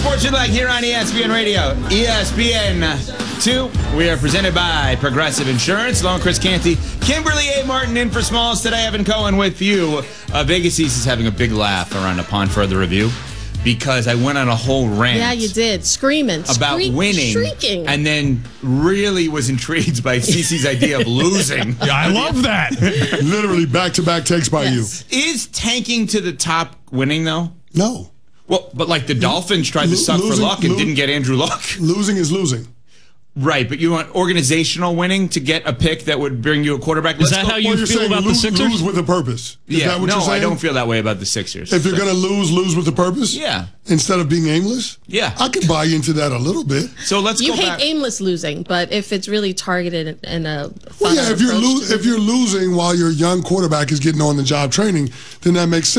Sports You Like here on ESPN Radio. ESPN 2. We are presented by Progressive Insurance. Along Chris Canty, Kimberly A. Martin in for Smalls today. Evan Cohen with you. Vegas East is having a big laugh around Upon Further Review because I went on a whole rant. Yeah, you did. Screaming. About winning. Shrieking. And then really was intrigued by Cece's idea of losing. Yeah, I love that. Literally back-to-back takes by you. Is tanking to the top winning, though? No. Well, but like the Dolphins tried to suck for luck and didn't get Andrew Luck. Losing is losing. Right, but you want organizational winning to get a pick that would bring you a quarterback? Is that how you feel about the Sixers? Lose with a purpose. Is that what you're saying? I don't feel that way about the Sixers. If you're going to lose with a purpose? Yeah. Instead of being aimless? Yeah. I can buy into that a little bit. So let's You go hate back. aimless losing, but if it's really targeted and a Well, yeah, if you're losing while your young quarterback is getting on the job training, then that makes sense.